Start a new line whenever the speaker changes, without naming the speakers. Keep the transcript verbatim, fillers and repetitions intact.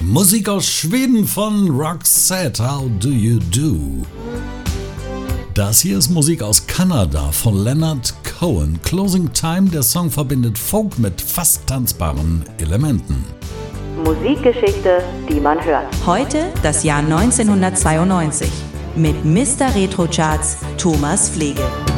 Musik aus Schweden von Roxette, How Do You Do? Das hier ist Musik aus Kanada von Leonard Cohen. Closing Time, der Song verbindet Folk mit fast tanzbaren Elementen.
Musikgeschichte, die man hört.
Heute das Jahr neunzehnhundertzweiundneunzig mit Mister Retro Charts Thomas Pflege.